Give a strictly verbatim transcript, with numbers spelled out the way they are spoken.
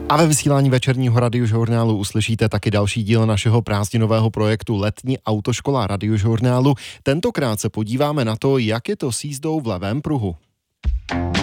A ve vysílání večerního radiožurnálu uslyšíte taky další díl našeho prázdninového projektu Letní autoškola radiožurnálu. Tentokrát se podíváme na to, jak je to s jízdou v levém pruhu.